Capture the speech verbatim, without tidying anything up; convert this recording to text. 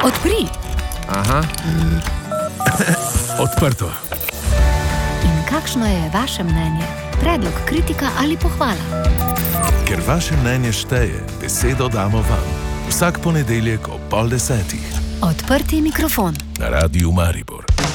Odpri. Aha. Odprto. In kakšno je vaše mnenje? Predlog, kritika ali pohvala? Ker vaše mnenje šteje, besedo damo vam. Vsak ponedeljek ob pol desetih. Odprti mikrofon. Na Radiu Maribor.